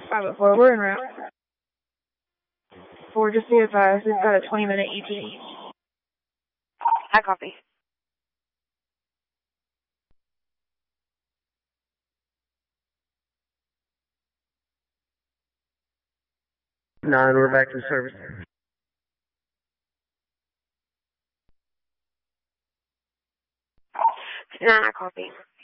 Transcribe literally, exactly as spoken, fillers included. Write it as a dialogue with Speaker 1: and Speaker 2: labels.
Speaker 1: five oh four, we're en route. Four, just be advised, we've got a twenty minute E T.
Speaker 2: I copy.
Speaker 3: Nine, we're back to service.
Speaker 2: Nine, I copy.